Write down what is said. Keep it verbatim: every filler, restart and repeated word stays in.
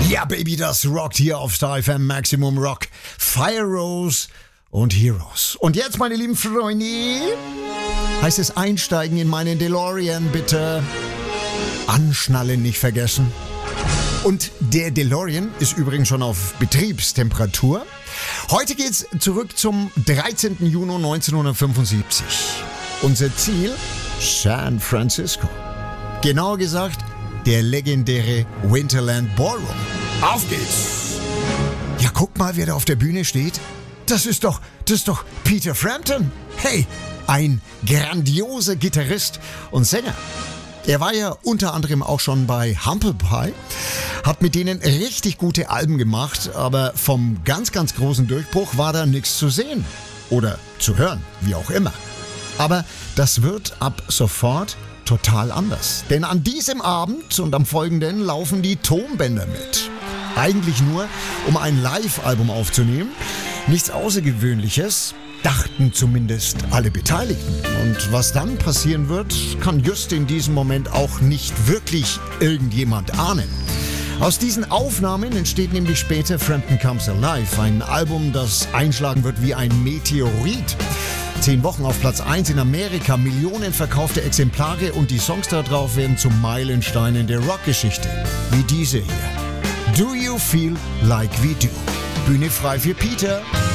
Ja, Baby, das rockt hier auf Star F M Maximum Rock. Fire Rose und Heroes. Und jetzt, meine lieben Freunde, heißt es einsteigen in meinen DeLorean, bitte. Anschnallen nicht vergessen. Und der DeLorean ist übrigens schon auf Betriebstemperatur. Heute geht's zurück zum dreizehnten Juni neunzehnhundertfünfundsiebzig. Unser Ziel? San Francisco. Genauer gesagt, der legendäre Winterland Ballroom. Auf geht's! Ja, guck mal, wer da auf der Bühne steht. Das ist doch, das ist doch Peter Frampton. Hey, ein grandioser Gitarrist und Sänger. Er war ja unter anderem auch schon bei Humble Pie, hat mit denen richtig gute Alben gemacht, aber vom ganz, ganz großen Durchbruch war da nichts zu sehen. Oder zu hören, wie auch immer. Aber das wird ab sofort total anders. Denn an diesem Abend und am folgenden laufen die Tonbänder mit. Eigentlich nur, um ein Live-Album aufzunehmen. Nichts Außergewöhnliches, dachten zumindest alle Beteiligten. Und was dann passieren wird, kann just in diesem Moment auch nicht wirklich irgendjemand ahnen. Aus diesen Aufnahmen entsteht nämlich später Frampton Comes Alive, ein Album, das einschlagen wird wie ein Meteorit. Zehn Wochen auf Platz eins in Amerika, Millionen verkaufte Exemplare und die Songs da drauf werden zu Meilensteinen der Rockgeschichte. Wie diese hier. Do You Feel Like We Do? Bühne frei für Peter.